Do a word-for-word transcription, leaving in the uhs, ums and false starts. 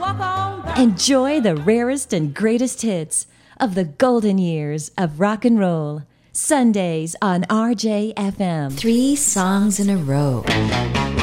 Enjoy the rarest and greatest hits of the golden years of rock and roll. Sundays on R J F M. Three songs in a row.